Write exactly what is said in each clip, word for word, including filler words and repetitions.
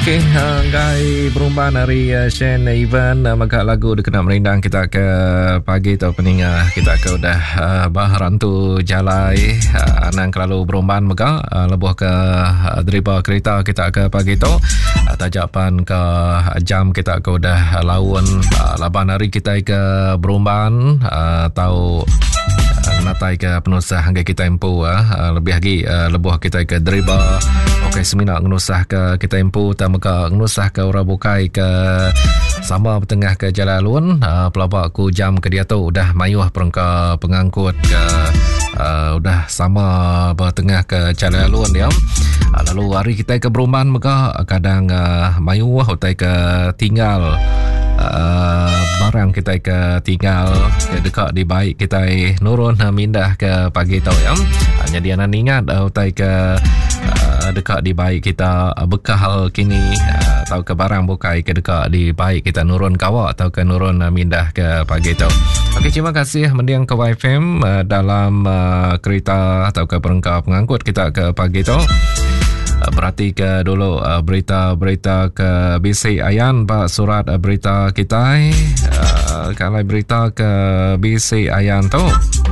Okey, uh, gai berumbaan hari uh, Shane event uh, maka lagu dikenal merindang kita ke pagi atau peninga kita ke udah uh, baharan tu jalai uh, anang kalau berumbaan maka uh, lebuh ke uh, deriba kereta kita ke pagi tu uh, tajapan ke jam kita ke udah uh, lawan uh, laban hari kita ke berumbaan uh, tahu natai ke penusah hingga kita empu uh, lebih lagi uh, lebuh kita ke deriba okey semina ngenusah ke kita empu tamaka ngenusah ke ora bukai ke sama bertengah ke jalan alun uh, pelabak ku jam ke dia tu udah mayuh perangka pengangkut ke uh, udah sama bertengah ke jalan alun ya. Uh, lalu hari kita ke berumbaan maka kadang uh, mayuh utai ke tinggal Uh, barang kita ke tinggal ke dekat di baik kita nurun uh, mindah ke pagi tau ya. Uh, jadi anak ingat uh, utai ke uh, dekat di baik kita uh, bekal kini uh, atau ke barang bukai ke dekat di baik kita nurun kawak atau ke nurun uh, mindah ke pagi tau. Okey, terima kasih mendiang ke Y F M uh, dalam uh, kereta atau ke perangkap pengangkut kita ke pagi tau. Berarti ke dulu uh, berita-berita ke B C Ayan pak surat uh, berita kita uh, kalau berita ke B C Ayan tu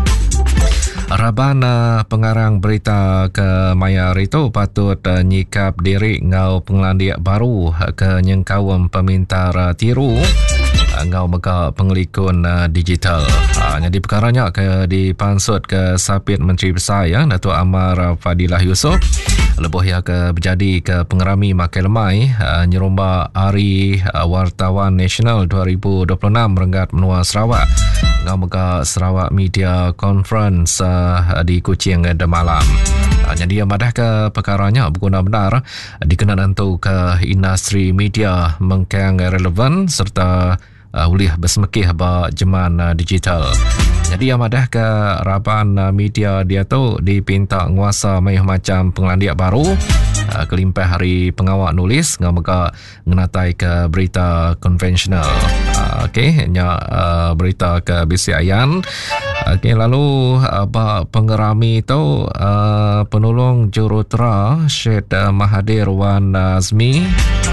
Rabana pengarang berita ke Maya itu patut uh, nyikap diri ngau penglandia baru uh, ke nyengkawam pemintar uh, tiru uh, ngau meka pengelikun uh, digital. Uh, jadi perkaranya ke dipansut ke Sapit Menteri Besar ya Datuk Amar uh, Fadilah Yusof lebuh ya ke berjadi ke pengerami makai lemai uh, nyerumba Hari uh, Wartawan Nasional dua ribu dua puluh enam renggat menua Sarawak ngau meka Sarawak Media Conference uh, di Kuching pada malam. Uh, jadi madah ke perkaranya berguna benar uh, dikenal untuk ke industri media mengkang relevan serta uh, ulih bersemekih ba jeman uh, digital. Jadi yang madah ke raban uh, media dia tu dipinta nguasa mayuh macam penglandia baru uh, kelimpah hari pengawak nulis ngau maka ngenatai ke berita konvensional. Uh, Okey, nya uh, berita ke B C Ayan. Okey, lalu uh, pengerami tu uh, penolong jurutera Syed uh, Mahathir Wan Azmi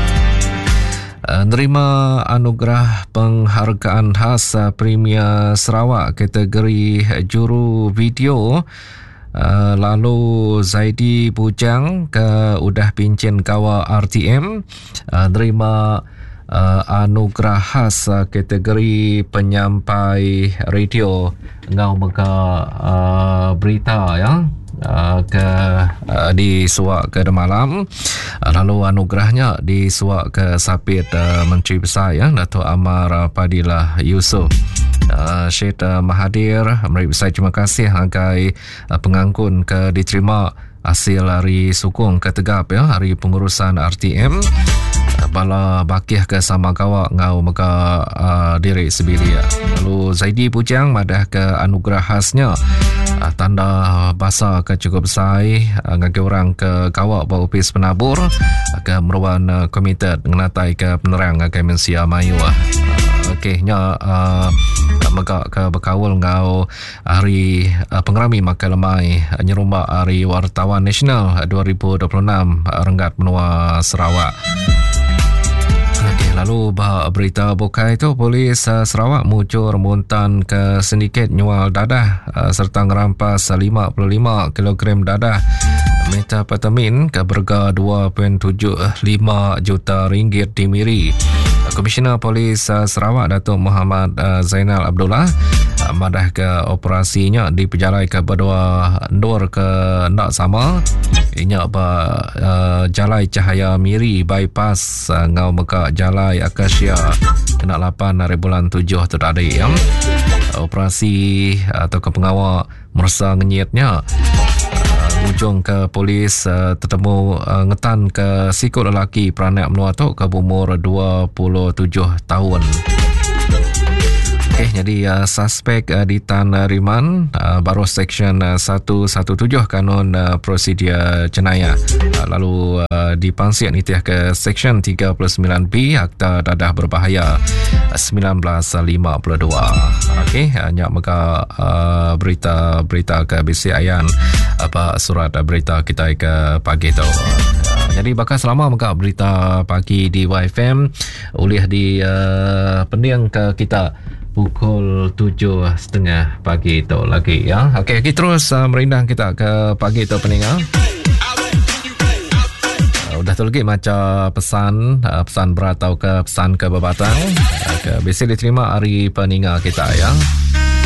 Uh, nerima anugerah penghargaan khas uh, Premier Sarawak kategori juru video. Uh, lalu Zaidi Bujang ke udah pincin kawa R T M uh, nerima uh, anugerah khas uh, kategori penyampai radio ngau meka uh, berita ya. Uh, ke uh, di suak ke malam uh, lalu anugerahnya di suak ke Sapit uh, Menteri Besar ya Datuk Amar uh, Fadilah Yusof. uh, Syed uh, Mahathir Menteri Besar terima kasih agai uh, pengangkun ke diterima hasil hari sukung ke tegap ya hari pengurusan R T M uh, bala bakih ke sama kawak ngau maka uh, diri sebilia. Lalu Zaidi Bujang madah ke anugerah khasnya uh, tanda bahasa ke cukup besar uh, ngagi orang ke kawak bau pis penabur uh, ke meruan uh, komited ngenatai ke penerang agai mensia mayu uh, Okey, nya uh, maka ke berkawal ngau hari uh, pengerami makai lemai uh, nyerumba Hari Wartawan Nasional uh, dua ribu dua puluh enam uh, renggat menua Sarawak. Okey, lalu bah berita bukai itu polis uh, Sarawak mucur muntan ke sindiket nyual dadah uh, serta ngerampas uh, lima puluh lima kilogram dadah metapetamin ke berga dua perpuluhan tujuh lima juta ringgit di Miri. Komisioner Polis uh, Sarawak Datuk Muhammad uh, Zainal Abdullah uh, madah ke operasinya diperjalai ke berdua ndur ke nak sama inya apa uh, jalai cahaya Miri bypass uh, ngau meka jalai Akasia kena lapan hari bulan tujuh tu tadi ya. Uh, operasi uh, atau ke pengawal merasa ngenyitnya ujung ke polis uh, tertemu uh, ngetan ke sikut lelaki peranak menua tu ke umur dua puluh tujuh tahun. Okey, jadi uh, suspek uh, ditan uh, riman uh, baru seksyen uh, seratus tujuh belas kanun uh, prosedur jenayah. Uh, lalu uh, dipansir nitiah ke seksyen tiga puluh sembilan B Akta Dadah Berbahaya uh, seribu sembilan ratus lima puluh dua. Okey, hanya maka uh, berita-berita ke B C Ayan apa surat uh, berita kita ke pagi tu. Uh, Jadi bakal selama maka berita pagi di Y F M boleh di uh, pendiang ke kita pukul tujuh setengah pagi itu lagi ya. Okey, kita terus uh, merindang kita ke pagi itu peninggal. Uh, udah tu lagi macam pesan uh, pesan berat atau ke pesan ke bebatang uh, ke biasa diterima hari peninggal kita ya.